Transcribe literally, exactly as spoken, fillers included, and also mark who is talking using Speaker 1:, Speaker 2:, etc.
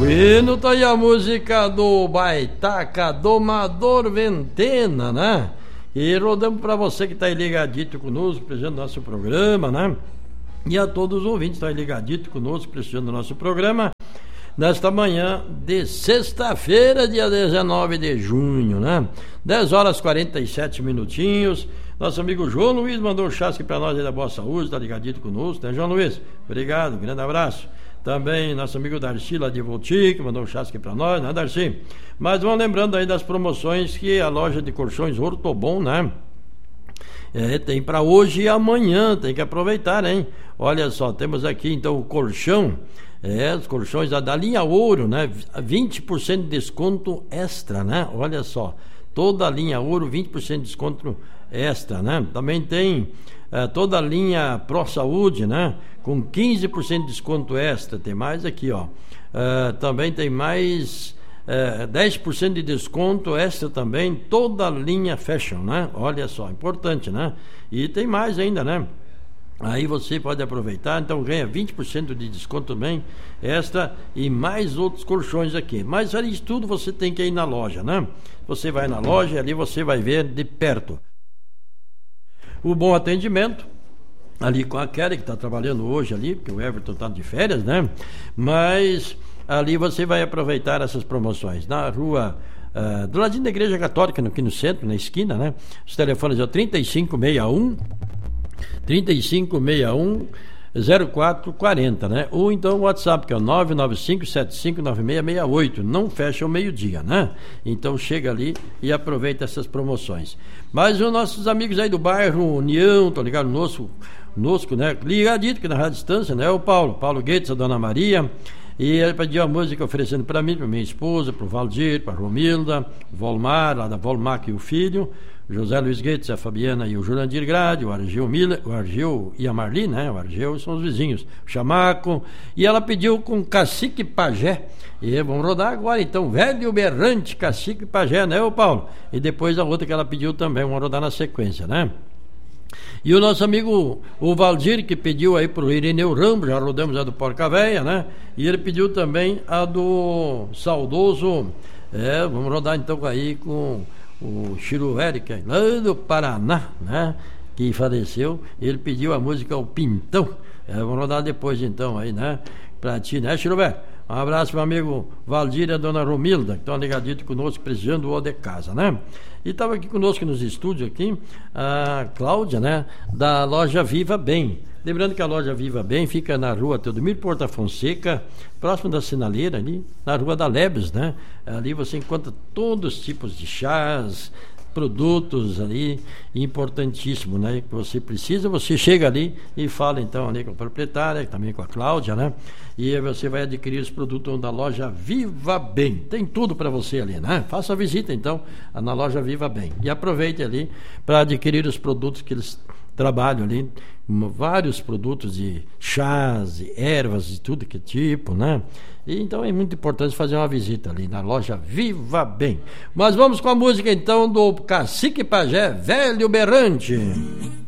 Speaker 1: Bueno, tá aí a música do Baitaca Domador Ventena, né? E rodamos pra você que tá aí ligadito conosco, prestigiando nosso programa, né? E a todos os ouvintes que tá aí ligadito conosco, prestigiando nosso programa nesta manhã de sexta-feira, dia dezenove de junho, né? dez horas e quarenta e sete minutinhos. Nosso amigo João Luiz mandou um chasque pra nós aí da Boa Saúde, tá ligadito conosco, né, João Luiz? Obrigado, grande abraço. Também nosso amigo Darcy lá de Volti, que mandou um chasque pra nós, né, Darcy? Mas vão lembrando aí das promoções que a loja de colchões Ortobon, né? É, tem para hoje e amanhã, tem que aproveitar, hein? Olha só, temos aqui então o colchão, é, os colchões da, da linha Ouro, né? vinte por cento de desconto extra, né? Olha só, toda a linha Ouro, vinte por cento de desconto extra, né? Também tem é, toda a linha Pro Saúde, né? Com quinze por cento de desconto extra, tem mais aqui, ó. É, também tem mais é, dez por cento de desconto extra também, toda a linha Fashion, né? Olha só, importante, né? E tem mais ainda, né? Aí você pode aproveitar, então ganha vinte por cento de desconto também extra e mais outros colchões aqui. Mas além disso tudo você tem que ir na loja, né? Você vai na loja e ali você vai ver de perto o bom atendimento ali com a Kelly, que está trabalhando hoje ali, porque o Everton está de férias, né? Mas ali você vai aproveitar essas promoções. Na rua, uh, do ladinho da Igreja Católica, aqui no centro, na esquina, né? Os telefones é o trinta e cinco sessenta e um, trinta e cinco sessenta e um, zero quatro quarenta, né? Ou então o WhatsApp, que é o nove nove cinco sete cinco nove seis seis oito. Não fecha ao meio-dia, né? Então chega ali e aproveita essas promoções. Mas os nossos amigos aí do bairro União, estão ligados conosco, conosco, né? Ligadito que na rádio distância, né? O Paulo, Paulo Guedes, a Dona Maria. E ele pediu a música oferecendo para mim, para minha esposa, para o Valdir, para a Romilda, o Volmar, lá da Volmac e o filho, o José Luiz Guedes, a Fabiana e o Jurandir Grade, o Argel Miller, o Argel e a Marli, né? O Argel são os vizinhos, o Chamaco. E ela pediu com Cacique Pajé. E vamos rodar agora então, Velho Berrante, Cacique Pajé, né, ô Paulo? E depois a outra que ela pediu também, vamos rodar na sequência, né? E o nosso amigo, o Valdir, que pediu aí pro Irineu Rambo, já rodamos a do Porca Véia, né? E ele pediu também a do saudoso, é, vamos rodar então aí com o Chiru Érica, lá do Paraná, né? Que faleceu. Ele pediu a música O Pintão. É, vamos rodar depois então aí, né? Pra ti, né, Chiru Érica? Um abraço, meu amigo Valdir e a dona Romilda, que estão ligadinhos conosco, prestigiando o O de Casa, né? E estava aqui conosco nos estúdios aqui, a Cláudia, né? Da loja Viva Bem. Lembrando que a loja Viva Bem fica na rua Teodomiro Porta Fonseca, próximo da sinaleira ali, na rua da Lebes, né? Ali você encontra todos os tipos de chás, produtos ali, importantíssimo, né? Que você precisa, você chega ali e fala então ali com a proprietária, também com a Cláudia, né? E aí você vai adquirir os produtos da loja Viva Bem. Tem tudo para você ali, né? Faça a visita então na loja Viva Bem e aproveite ali para adquirir os produtos que eles trabalham ali, vários produtos de chás, de ervas, de tudo que tipo, né? E então é muito importante fazer uma visita ali na loja Viva Bem. Mas vamos com a música então do Cacique Pajé, Velho Berrante.